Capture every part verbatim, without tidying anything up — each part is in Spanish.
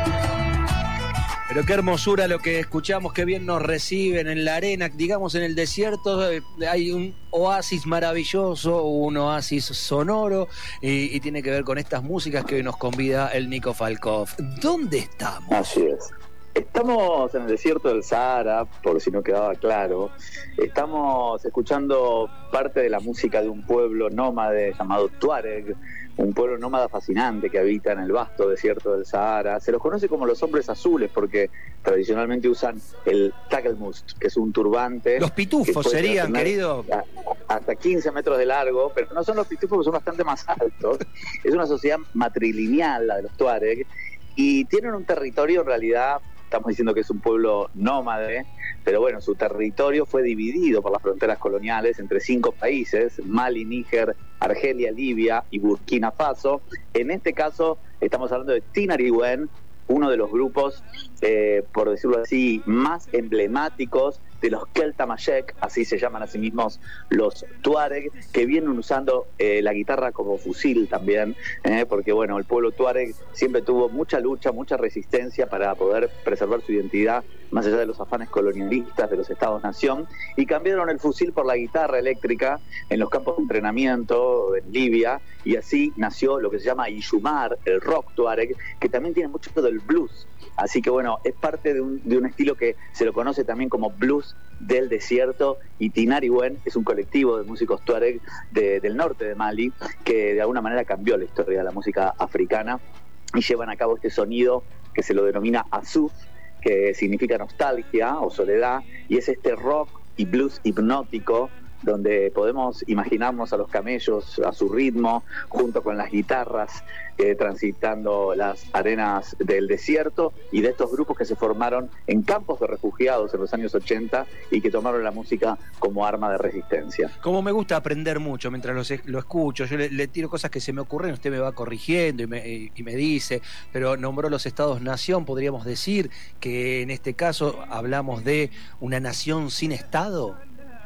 Pero qué hermosura lo que escuchamos, qué bien nos reciben en la arena, digamos en el desierto. Eh, hay un oasis maravilloso, un oasis sonoro y, y tiene que ver con estas músicas que hoy nos convida el Nico Falkov. ¿Dónde estamos? Así es. Estamos en el desierto del Sahara, por si no quedaba claro. Estamos escuchando parte de la música de un pueblo nómade llamado Tuareg, un pueblo nómada fascinante que habita en el vasto desierto del Sahara. Se los conoce como los hombres azules porque tradicionalmente usan el takelmust, que es un turbante. Los pitufos serían, querido. Hasta quince metros de largo, pero no son los pitufos, son bastante más altos. Es una sociedad matrilineal, la de los Tuareg, y tienen un territorio en realidad. Estamos diciendo que es un pueblo nómade, pero bueno, su territorio fue dividido por las fronteras coloniales entre cinco países: Mali, Níger, Argelia, Libia y Burkina Faso. En este caso estamos hablando de Tinariwen, uno de los grupos, eh, por decirlo así, más emblemáticos de los Keltamayek, así se llaman a sí mismos los Tuareg, que vienen usando eh, la guitarra como fusil también, eh, porque bueno, el pueblo Tuareg siempre tuvo mucha lucha, mucha resistencia para poder preservar su identidad, más allá de los afanes colonialistas de los Estados-nación, y cambiaron el fusil por la guitarra eléctrica en los campos de entrenamiento en Libia, y así nació lo que se llama Iyumar, el rock Tuareg, que también tiene mucho del blues. Así que bueno, es parte de un, de un estilo que se lo conoce también como blues del desierto, y Tinariwen es un colectivo de músicos tuareg de, del norte de Mali que de alguna manera cambió la historia de la música africana y llevan a cabo este sonido que se lo denomina azuf, que significa nostalgia o soledad, y es este rock y blues hipnótico donde podemos imaginarnos a los camellos a su ritmo, junto con las guitarras, eh, transitando las arenas del desierto, y de estos grupos que se formaron en campos de refugiados en los años ochenta y que tomaron la música como arma de resistencia. Como me gusta aprender mucho mientras lo, lo escucho, yo le, le tiro cosas que se me ocurren, usted me va corrigiendo y me, y me dice, pero nombró los Estados-nación, podríamos decir que en este caso hablamos de una nación sin Estado.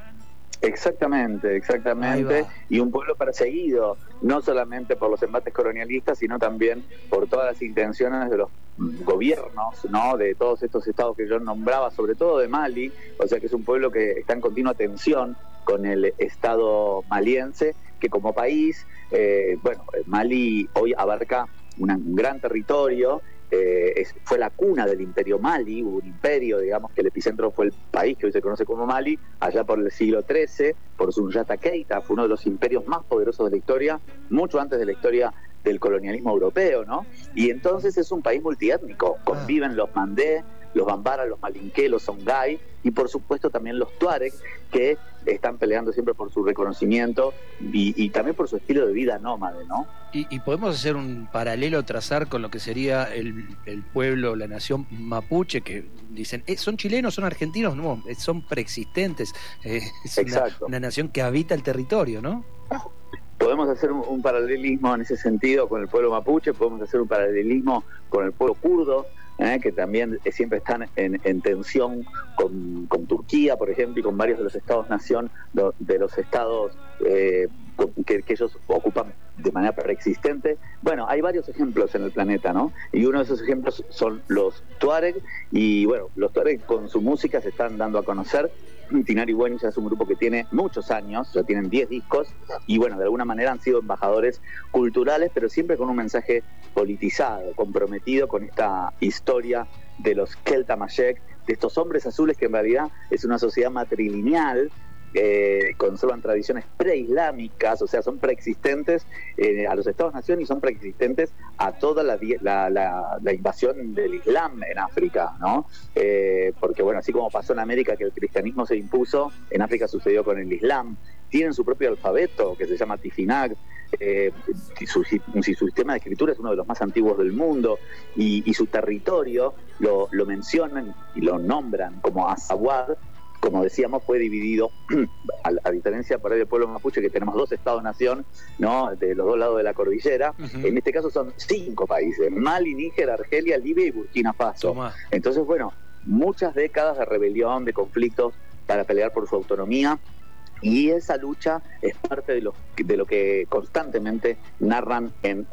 Exactamente, exactamente, y un pueblo perseguido, no solamente por los embates colonialistas, sino también por todas las intenciones de los gobiernos, ¿no?, de todos estos estados que yo nombraba, sobre todo de Mali, o sea que es un pueblo que está en continua tensión con el estado maliense, que como país, eh, bueno, Mali hoy abarca una, un gran territorio. Eh, es, fue la cuna del imperio Mali, un imperio, digamos que el epicentro fue el país que hoy se conoce como Mali, allá por el siglo trece, por Sundiata Keita, fue uno de los imperios más poderosos de la historia, mucho antes de la historia del colonialismo europeo, ¿no? Y entonces es un país multiétnico, conviven los mandé, los bambara, los malinqué, los songhai, y por supuesto también los tuareg, que están peleando siempre por su reconocimiento y, y también por su estilo de vida nómade, ¿no? Y, y podemos hacer un paralelo, trazar con lo que sería el, el pueblo, la nación mapuche, que dicen, ¿eh, ¿son chilenos, son argentinos? No, son preexistentes, eh, es una, una nación que habita el territorio, ¿no? Podemos hacer un, un paralelismo en ese sentido con el pueblo mapuche, podemos hacer un paralelismo con el pueblo kurdo, Eh, que también eh, siempre están en, en tensión con, con Turquía, por ejemplo, y con varios de los estados-nación, de, de los estados eh, que, que ellos ocupan de manera preexistente. Bueno, hay varios ejemplos en el planeta, ¿no? Y uno de esos ejemplos son los Tuareg, y bueno, los Tuareg con su música se están dando a conocer. Tinariwen ya es un grupo que tiene muchos años, ya tienen diez discos, y bueno, de alguna manera han sido embajadores culturales, pero siempre con un mensaje politizado, comprometido con esta historia de los Keltamayek, de estos hombres azules que en realidad es una sociedad matrilineal, eh, conservan tradiciones preislámicas, o sea, son preexistentes eh, a los Estados-nación y son preexistentes a toda la, la, la, la invasión del Islam en África, ¿no? Eh, porque bueno, así como pasó en América que el cristianismo se impuso, en África sucedió con el Islam. Tienen su propio alfabeto que se llama Tifinagh, eh, su, su sistema de escritura es uno de los más antiguos del mundo, y, y su territorio lo, lo mencionan y lo nombran como Azawad. Como decíamos, fue dividido, a, a diferencia por ahí del pueblo mapuche, que tenemos dos estados-nación, ¿no?, de los dos lados de la cordillera. Uh-huh. En este caso son cinco países: Mali, Níger, Argelia, Libia y Burkina Faso. Toma. Entonces, bueno, muchas décadas de rebelión, de conflictos para pelear por su autonomía, y esa lucha es parte de lo, de lo que constantemente narran en las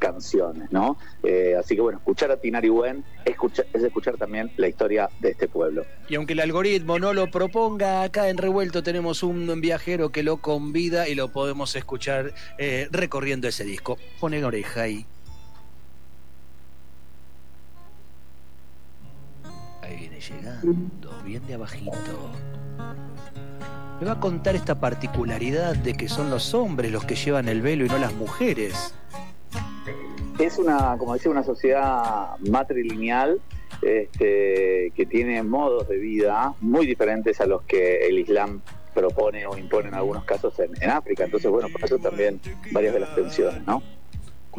canciones, ¿no? Eh, así que bueno, escuchar a Tinari Wen escuchar, es escuchar también la historia de este pueblo. Y aunque el algoritmo no lo proponga, acá en Revuelto tenemos un viajero que lo convida y lo podemos escuchar eh, recorriendo ese disco. Pone la oreja ahí. Ahí viene llegando, bien de abajito. Me va a contar esta particularidad de que son los hombres los que llevan el velo y no las mujeres. Es una, como decía, una sociedad matrilineal este, que tiene modos de vida muy diferentes a los que el Islam propone o impone en algunos casos en, en África. Entonces, bueno, por eso también varias de las tensiones, ¿no?